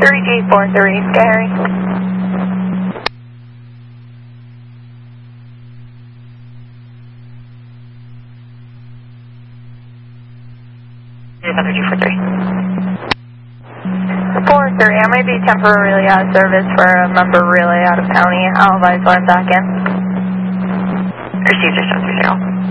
3G43, Gary. Another G43. 4-3, I may be temporarily out of service for a member relay out of county. I'll advise when I'm back in. Received your 730.